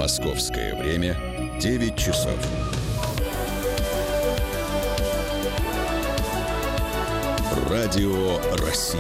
Московское время 9 часов. Радио России.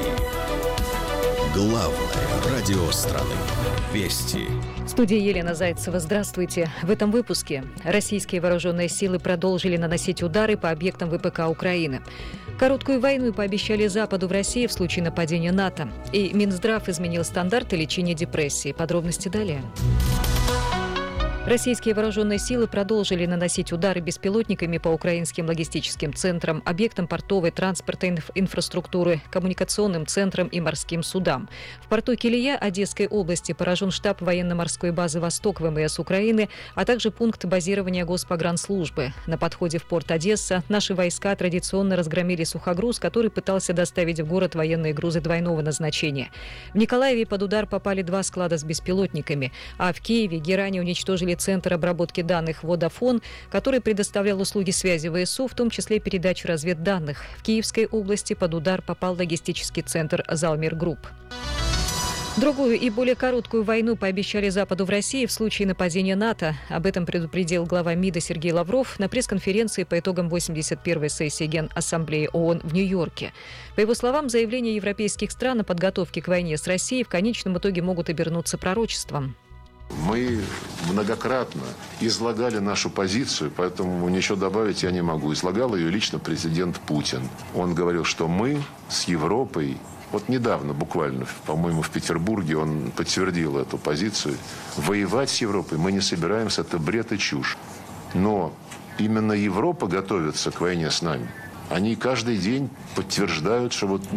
Главное радио страны. Вести. В студии Елена Зайцева. Здравствуйте. В этом выпуске российские вооруженные силы продолжили наносить удары по объектам ВПК Украины. Короткую войну пообещали Западу в России в случае нападения НАТО. И Минздрав изменил стандарты лечения депрессии. Подробности далее. Российские вооруженные силы продолжили наносить удары беспилотниками по украинским логистическим центрам, объектам портовой, транспортной инфраструктуры, коммуникационным центрам и морским судам. В порту Килия Одесской области поражен штаб военно-морской базы «Восток» ВМС Украины, а также пункт базирования Госпогранслужбы. На подходе в порт Одесса наши войска традиционно разгромили сухогруз, который пытался доставить в город военные грузы двойного назначения. В Николаеве под удар попали 2 склада с беспилотниками, а в Киеве герани уничтожили Центр обработки данных «Водафон», который предоставлял услуги связи ВСУ, в том числе передачу разведданных. В Киевской области под удар попал логистический центр «Залмир Групп». Другую и более короткую войну пообещали Западу в России в случае нападения НАТО. Об этом предупредил глава МИДа Сергей Лавров на пресс-конференции по итогам 81-й сессии Генассамблеи ООН в Нью-Йорке. По его словам, заявления европейских стран о подготовке к войне с Россией в конечном итоге могут обернуться пророчеством. Мы многократно излагали нашу позицию, поэтому ничего добавить я не могу. Излагал ее лично президент Путин. Он говорил, что мы с Европой, вот недавно, буквально, по-моему, в Петербурге он подтвердил эту позицию. Воевать с Европой мы не собираемся, это бред и чушь. Но именно Европа готовится к войне с нами. Они каждый день подтверждают, что вот